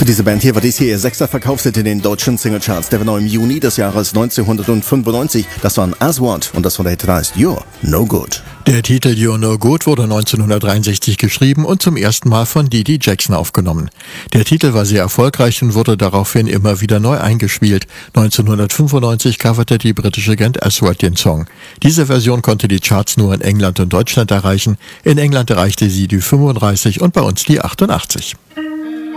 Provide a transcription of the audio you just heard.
Für diese Band hier war dies hier ihr 6. Verkaufshit in den deutschen Singlecharts. Der war noch im Juni des Jahres 1995. Das war ein Aswad und das von der Hit heißt You're No Good. Der Titel You're No Good wurde 1963 geschrieben und zum ersten Mal von Dee Dee Jackson aufgenommen. Der Titel war sehr erfolgreich und wurde daraufhin immer wieder neu eingespielt. 1995 coverte die britische Band Aswad den Song. Diese Version konnte die Charts nur in England und Deutschland erreichen. In England erreichte sie die 35 und bei uns die 88.